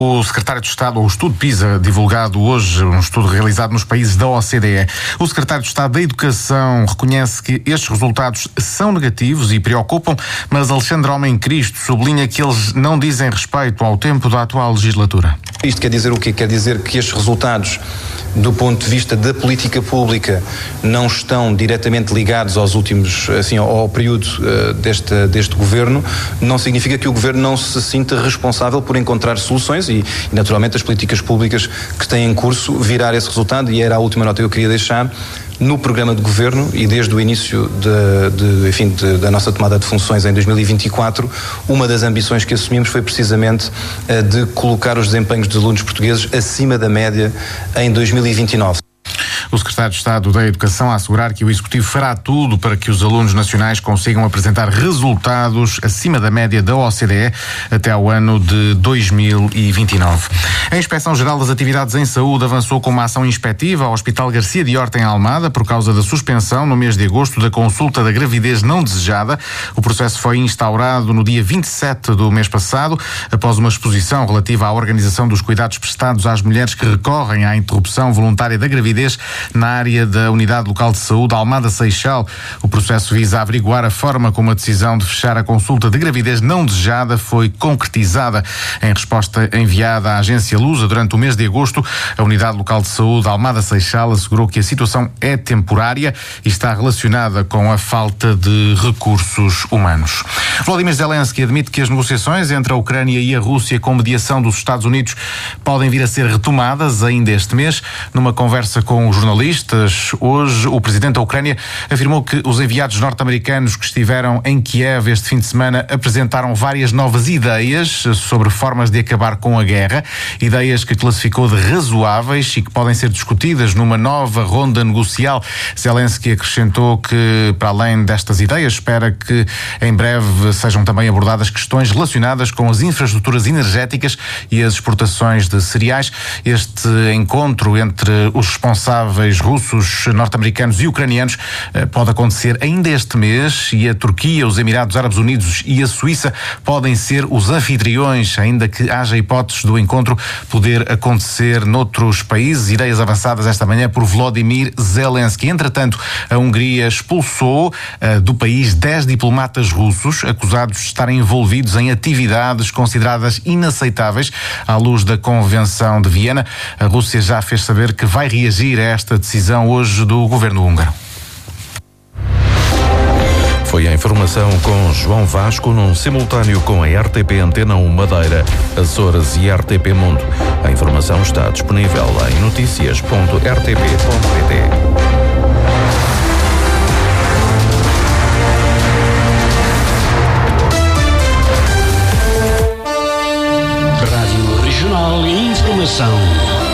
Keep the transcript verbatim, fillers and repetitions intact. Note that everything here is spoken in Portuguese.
O secretário de Estado, ou o estudo PISA, divulgado hoje, um estudo realizado nos países da O C D E. O secretário de Estado da Educação reconhece que estes resultados são negativos e preocupam, mas Alexandre Homem Cristo sublinha que eles não dizem respeito ao tempo da atual legislatura. Isto quer dizer o quê? Quer dizer que estes resultados, do ponto de vista da política pública, não estão diretamente ligados aos últimos, assim, ao período uh, deste, deste governo. Não significa que o governo não se sinta responsável por encontrar soluções e, e naturalmente, as políticas públicas que têm em curso virar esse resultado, e era a última nota que eu queria deixar. No programa de governo e desde o início de, de, enfim, de, da nossa tomada de funções em dois mil e vinte e quatro, uma das ambições que assumimos foi precisamente a de colocar os desempenhos dos alunos portugueses acima da média em dois mil e vinte e nove. O secretário de Estado da Educação a assegurar que o Executivo fará tudo para que os alunos nacionais consigam apresentar resultados acima da média da O C D E até ao ano de dois mil e vinte e nove. A Inspeção-Geral das Atividades em Saúde avançou com uma ação inspectiva ao Hospital Garcia de Horta, em Almada, por causa da suspensão no mês de agosto da consulta da gravidez não desejada. O processo foi instaurado no dia vinte e sete do mês passado, após uma exposição relativa à organização dos cuidados prestados às mulheres que recorrem à interrupção voluntária da gravidez na área da Unidade Local de Saúde Almada Seixal. O processo visa averiguar a forma como a decisão de fechar a consulta de gravidez não desejada foi concretizada. Em resposta enviada à agência Lusa durante o mês de agosto, a Unidade Local de Saúde Almada Seixal assegurou que a situação é temporária e está relacionada com a falta de recursos humanos. Volodymyr Zelensky admite que as negociações entre a Ucrânia e a Rússia com mediação dos Estados Unidos podem vir a ser retomadas ainda este mês. Numa conversa com os jornalistas, hoje o presidente da Ucrânia afirmou que os enviados norte-americanos que estiveram em Kiev este fim de semana apresentaram várias novas ideias sobre formas de acabar com a guerra, ideias que classificou de razoáveis e que podem ser discutidas numa nova ronda negocial. Zelensky acrescentou que, para além destas ideias, espera que em breve sejam também abordadas questões relacionadas com as infraestruturas energéticas e as exportações de cereais. Este encontro entre os responsáveis russos, norte-americanos e ucranianos pode acontecer ainda este mês, e a Turquia, os Emirados Árabes Unidos e a Suíça podem ser os anfitriões, ainda que haja hipóteses do encontro poder acontecer noutros países. Ideias avançadas esta manhã por Volodymyr Zelensky. Entretanto, a Hungria expulsou uh, do país dez diplomatas russos acusados de estarem envolvidos em atividades consideradas inaceitáveis à luz da Convenção de Viena. A Rússia já fez saber que vai reagir a esta decisão hoje do governo húngaro. Foi a informação com João Vasco, num simultâneo com a R T P Antena um Madeira, Açores e R T P Mundo. A informação está disponível em noticias ponto r t p ponto p t. Rádio Regional e Informação.